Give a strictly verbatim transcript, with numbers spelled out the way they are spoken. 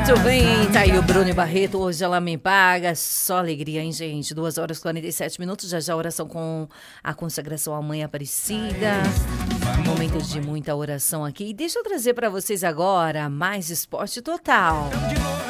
Muito bem, tá aí o Bruno Barreto, hoje ela me paga, só alegria, hein, gente? duas horas e quarenta e sete minutos, já já a oração com a consagração à Mãe Aparecida, momento de muita oração aqui. E deixa eu trazer para vocês agora mais Esporte Total.